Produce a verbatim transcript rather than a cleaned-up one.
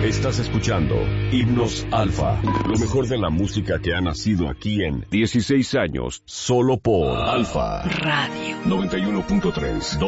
Estás escuchando Himnos Alfa, lo mejor de la música que ha nacido aquí en dieciséis años, solo por Alfa Radio noventa y uno punto tres.